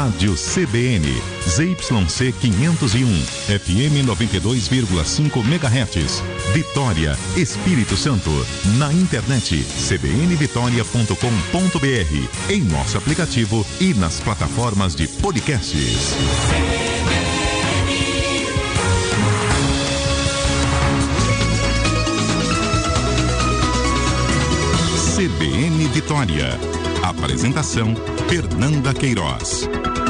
Rádio CBN, ZYC 501, FM 92,5 MHz, Vitória, Espírito Santo. Na internet, cbnvitoria.com.br, em nosso aplicativo e nas plataformas de podcasts. CBN Vitória. Apresentação: Fernanda Queiroz.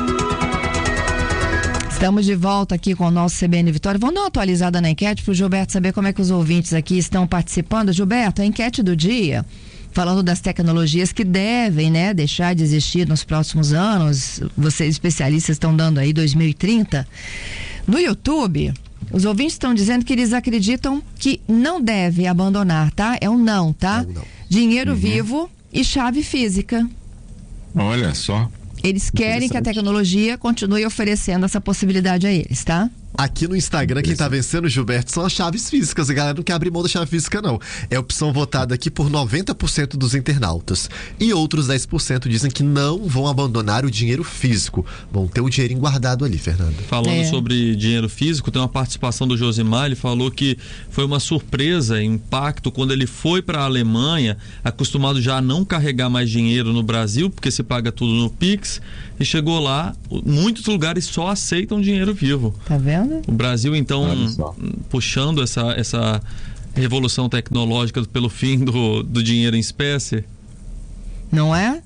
Estamos de volta aqui com o nosso CBN Vitória. Vamos dar uma atualizada na enquete para o Gilberto saber como é que os ouvintes aqui estão participando. Gilberto, a enquete do dia, falando das tecnologias que devem, deixar de existir nos próximos anos. Vocês especialistas estão dando aí 2030. No YouTube, os ouvintes estão dizendo que eles acreditam que não deve abandonar, tá? É um não, tá? É um não. Dinheiro vivo e chave física. Olha só. Eles querem que a tecnologia continue oferecendo essa possibilidade a eles, tá? Aqui no Instagram, quem tá vencendo, Gilberto, são as chaves físicas. A galera não quer abrir mão da chave física, não. É a opção votada aqui por 90% dos internautas. E outros 10% dizem que não vão abandonar o dinheiro físico. Vão ter o dinheirinho guardado ali, Fernanda. Falando sobre dinheiro físico, tem uma participação do Josimar. Ele falou que foi uma surpresa, impacto, quando ele foi para a Alemanha, acostumado já a não carregar mais dinheiro no Brasil, porque se paga tudo no Pix, e chegou lá, muitos lugares só aceitam dinheiro vivo. Tá vendo? O Brasil, então, puxando essa revolução tecnológica pelo fim do dinheiro em espécie. Não é?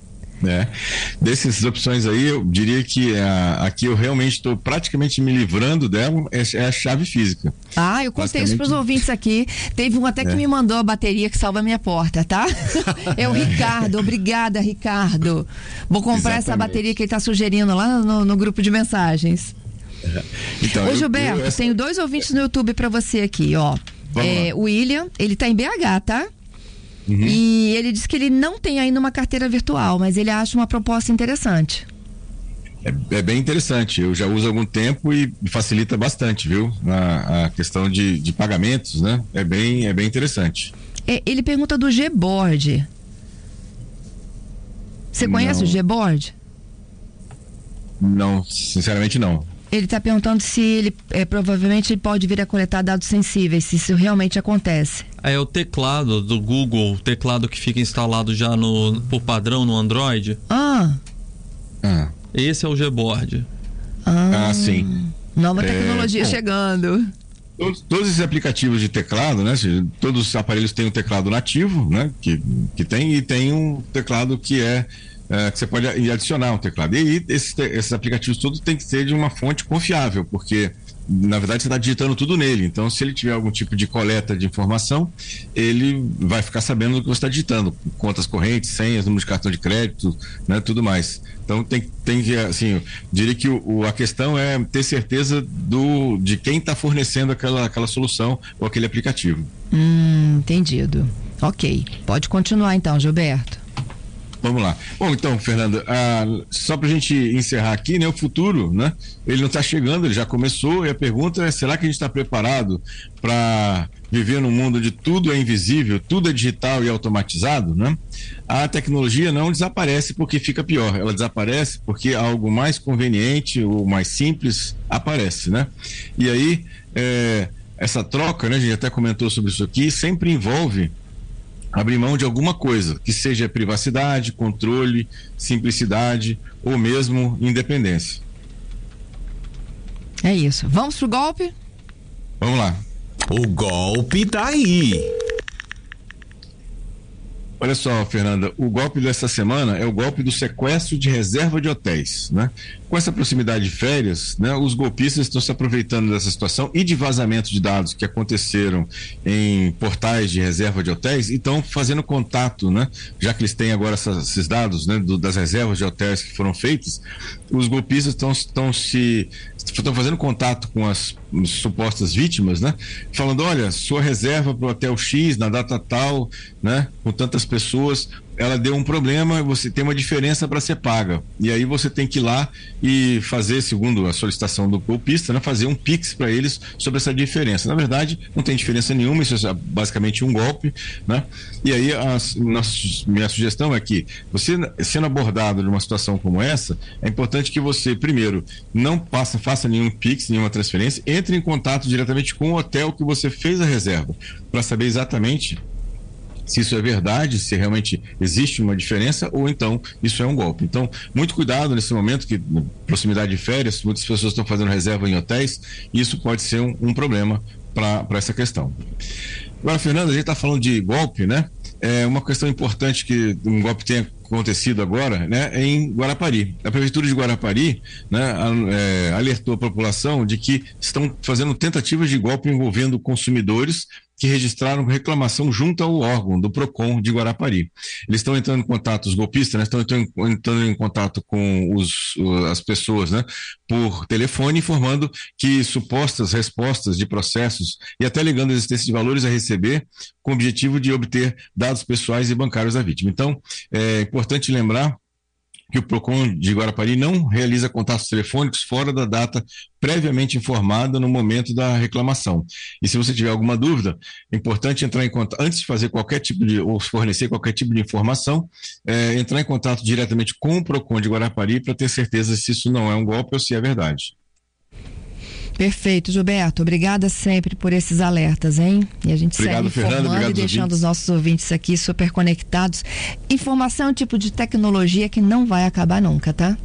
Dessas opções aí, eu diria que aqui eu realmente estou praticamente me livrando dela, é a chave física. Eu contei isso para os ouvintes aqui. Teve um até que me mandou a bateria que salva a minha porta, tá? É o Ricardo. Obrigada, Ricardo. Vou comprar essa bateria que ele está sugerindo lá no grupo de mensagens. Então, Ô, Gilberto, tenho 2 ouvintes no YouTube para você aqui, ó. O William, ele tá em BH, tá? E ele disse que ele não tem ainda uma carteira virtual, mas ele acha uma proposta interessante. É bem interessante, eu já uso há algum tempo e facilita bastante, viu? A questão de pagamentos, né? É bem interessante. Ele pergunta do Gboard. Você conhece o Gboard? Não, sinceramente não. Ele está perguntando se ele provavelmente pode vir a coletar dados sensíveis, se isso realmente acontece. É o teclado do Google, o teclado que fica instalado já por padrão no Android. Esse é o Gboard. Sim. Nova tecnologia chegando. Todos esses aplicativos de teclado, né? Todos os aparelhos têm um teclado nativo, né? Que tem um teclado que você pode adicionar um teclado. E aí, esses aplicativos todos tem que ser de uma fonte confiável, porque na verdade você está digitando tudo nele. Então, se ele tiver algum tipo de coleta de informação, ele vai ficar sabendo do que você está digitando, contas correntes, senhas, número de cartão de crédito, né, tudo mais. Então tem que, assim, eu diria que a questão é ter certeza de quem está fornecendo aquela solução ou aquele aplicativo. Entendido. Ok, pode continuar então, Gilberto. Vamos lá. Bom, então, Fernanda, só pra gente encerrar aqui, né? O futuro, né? Ele não está chegando, ele já começou, e a pergunta é: será que a gente está preparado para viver num mundo onde tudo é invisível, tudo é digital e automatizado, né? A tecnologia não desaparece porque fica pior, ela desaparece porque algo mais conveniente ou mais simples aparece, né? E aí, essa troca, né? A gente até comentou sobre isso aqui, sempre envolve abrir mão de alguma coisa, que seja privacidade, controle, simplicidade ou mesmo independência. É isso. Vamos pro golpe? Vamos lá. O golpe tá aí. Olha só, Fernanda, o golpe dessa semana é o golpe do sequestro de reserva de hotéis, né? Com essa proximidade de férias, né, os golpistas estão se aproveitando dessa situação e de vazamento de dados que aconteceram em portais de reserva de hotéis e estão fazendo contato, né? Já que eles têm agora esses dados, né, das reservas de hotéis que foram feitas, os golpistas estão fazendo contato com as supostas vítimas, né? Falando: olha, sua reserva para o hotel X na data tal, né? Com tantas pessoas, ela deu um problema, você tem uma diferença para ser paga. E aí você tem que ir lá e fazer, segundo a solicitação do golpista, né, fazer um Pix para eles sobre essa diferença. Na verdade, não tem diferença nenhuma, isso é basicamente um golpe, né? E aí minha sugestão é que você, sendo abordado numa situação como essa, é importante que você, primeiro, não faça nenhum Pix, nenhuma transferência, entre em contato diretamente com o hotel que você fez a reserva, para saber exatamente se isso é verdade, se realmente existe uma diferença ou então isso é um golpe. Então, muito cuidado nesse momento, que na proximidade de férias, muitas pessoas estão fazendo reserva em hotéis e isso pode ser um problema para essa questão. Agora, Fernanda, a gente está falando de golpe, né? É uma questão importante que um golpe tenha acontecido agora, né, em Guarapari. A Prefeitura de Guarapari, né, alertou a população de que estão fazendo tentativas de golpe envolvendo consumidores que registraram reclamação junto ao órgão do PROCON de Guarapari. Eles estão entrando em contato, os golpistas, né, estão entrando em contato com as pessoas, né, por telefone, informando que supostas respostas de processos e até alegando a existência de valores a receber com o objetivo de obter dados pessoais e bancários da vítima. Então, é importante lembrar que o PROCON de Guarapari não realiza contatos telefônicos fora da data previamente informada no momento da reclamação. E se você tiver alguma dúvida, é importante entrar em contato, antes de fazer qualquer tipo de, ou fornecer qualquer tipo de informação, entrar em contato diretamente com o PROCON de Guarapari para ter certeza se isso não é um golpe ou se é verdade. Perfeito, Gilberto. Obrigada sempre por esses alertas, hein? E a gente segue informando e deixando os nossos ouvintes aqui super conectados. Informação é um tipo de tecnologia que não vai acabar nunca, tá?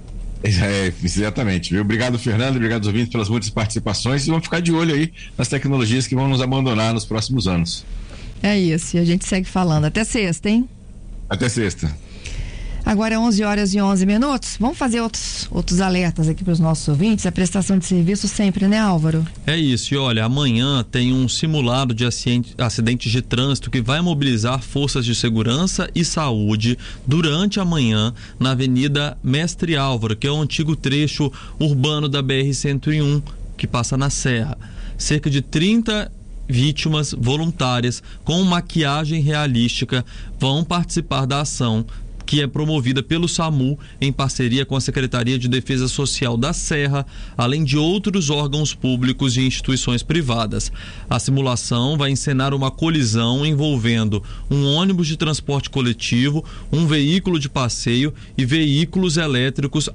Exatamente. Obrigado, Fernando. Obrigado aos ouvintes pelas muitas participações e vamos ficar de olho aí nas tecnologias que vão nos abandonar nos próximos anos. É isso. E a gente segue falando. Até sexta, hein? Até sexta. Agora é 11h11. Vamos fazer outros alertas aqui para os nossos ouvintes. A prestação de serviço sempre, né, Álvaro? É isso. E olha, amanhã tem um simulado de acidentes de trânsito que vai mobilizar forças de segurança e saúde durante a manhã na Avenida Mestre Álvaro, que é o antigo trecho urbano da BR-101 que passa na Serra. Cerca de 30 vítimas voluntárias com maquiagem realística vão participar da ação, que é promovida pelo SAMU em parceria com a Secretaria de Defesa Social da Serra, além de outros órgãos públicos e instituições privadas. A simulação vai encenar uma colisão envolvendo um ônibus de transporte coletivo, um veículo de passeio e veículos elétricos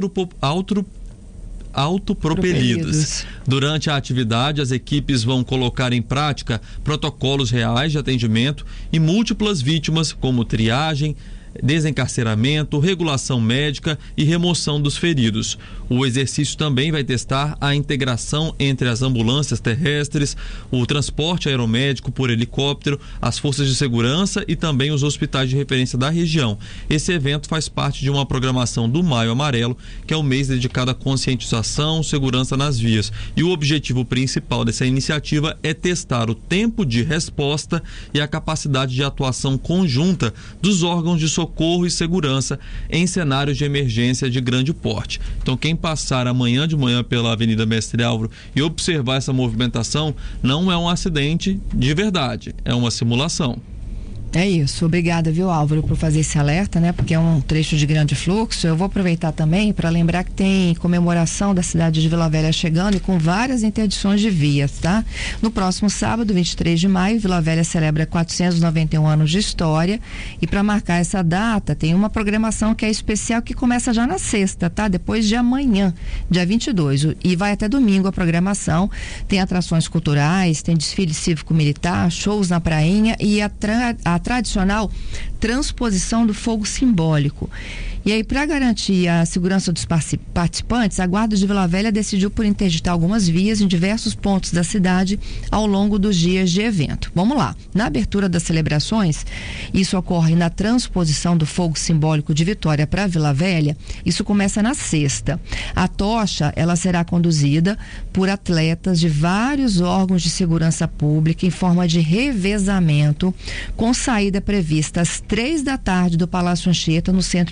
autopropelidos. Durante a atividade, as equipes vão colocar em prática protocolos reais de atendimento e múltiplas vítimas, como triagem, desencarceramento, regulação médica e remoção dos feridos. O exercício também vai testar a integração entre as ambulâncias terrestres, o transporte aeromédico por helicóptero, as forças de segurança e também os hospitais de referência da região. Esse evento faz parte de uma programação do Maio Amarelo, que é o mês dedicado à conscientização, segurança nas vias. E o objetivo principal dessa iniciativa é testar o tempo de resposta e a capacidade de atuação conjunta dos órgãos de socorro e segurança em cenários de emergência de grande porte. Então, quem passar amanhã de manhã pela Avenida Mestre Álvaro e observar essa movimentação, não é um acidente de verdade, é uma simulação. É isso, obrigada, viu, Álvaro, por fazer esse alerta, né? Porque é um trecho de grande fluxo. Eu vou aproveitar também para lembrar que tem comemoração da cidade de Vila Velha chegando e com várias interdições de vias, tá? No próximo sábado, 23 de maio, Vila Velha celebra 491 anos de história e para marcar essa data tem uma programação que é especial que começa já na sexta, tá? Depois de amanhã, dia 22, e vai até domingo a programação. Tem atrações culturais, tem desfile cívico-militar, shows na prainha e a tradicional transposição do fogo simbólico. E aí, para garantir a segurança dos participantes, a Guarda de Vila Velha decidiu por interditar algumas vias em diversos pontos da cidade ao longo dos dias de evento. Vamos lá. Na abertura das celebrações, isso ocorre na transposição do fogo simbólico de Vitória para Vila Velha. Isso começa na sexta. A tocha, ela será conduzida por atletas de vários órgãos de segurança pública em forma de revezamento, com saída prevista às 3 da tarde do Palácio Anchieta, no centro de Vitória.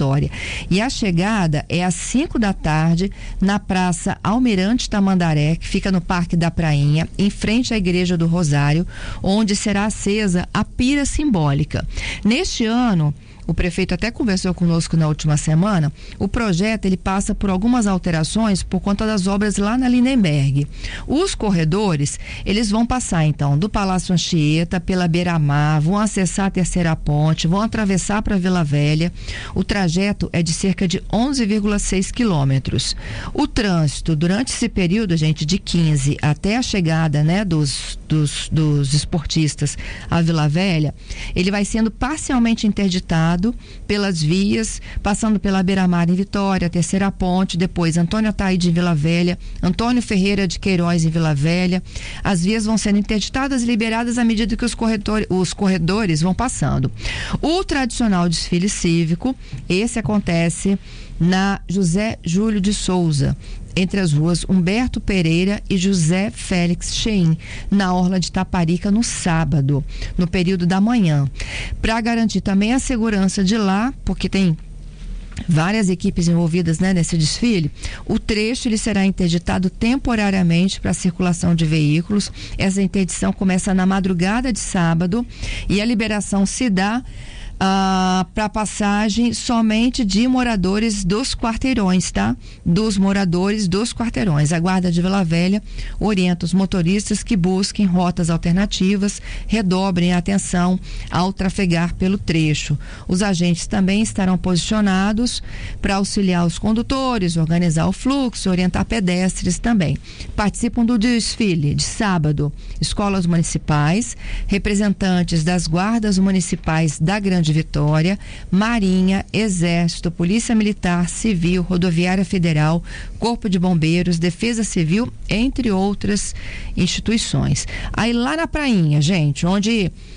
Vitória. E a chegada é às 5 da tarde na Praça Almirante Tamandaré, que fica no Parque da Prainha, em frente à Igreja do Rosário, onde será acesa a pira simbólica. Neste ano, o prefeito até conversou conosco na última semana, o projeto ele passa por algumas alterações por conta das obras lá na Lindenberg. Os corredores, eles vão passar então do Palácio Anchieta, pela Beira-Mar, vão acessar a Terceira Ponte, vão atravessar para Vila Velha. O trajeto é de cerca de 11,6 quilômetros. O trânsito durante esse período, gente, de 15 até a chegada, né, dos esportistas à Vila Velha, ele vai sendo parcialmente interditado pelas vias, passando pela Beira-Mar em Vitória, Terceira Ponte, depois Antônio Ataíde em Vila Velha, Antônio Ferreira de Queiroz em Vila Velha. As vias vão sendo interditadas e liberadas à medida que os corredores vão passando. O tradicional desfile cívico, esse acontece na José Júlio de Souza, entre as ruas Humberto Pereira e José Félix Cheim, na Orla de Taparica, no sábado, no período da manhã. Para garantir também a segurança de lá, porque tem várias equipes envolvidas, né, nesse desfile, o trecho ele será interditado temporariamente para a circulação de veículos. Essa interdição começa na madrugada de sábado e a liberação se dá para passagem somente de moradores dos quarteirões, tá? Dos moradores dos quarteirões. A Guarda de Vila Velha orienta os motoristas que busquem rotas alternativas, redobrem a atenção ao trafegar pelo trecho. Os agentes também estarão posicionados para auxiliar os condutores, organizar o fluxo, orientar pedestres também. Participam do desfile de sábado escolas municipais, representantes das guardas municipais da Grande Vitória, Marinha, Exército, Polícia Militar, Civil, Rodoviária Federal, Corpo de Bombeiros, Defesa Civil, entre outras instituições. Aí lá na Prainha, gente, onde